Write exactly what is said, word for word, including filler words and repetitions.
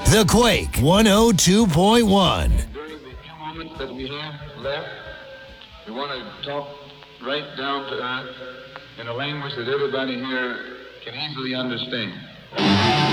The Quake one oh two point one. During the few moments that we have left, we want to talk right down to earth in a language that everybody here can easily understand.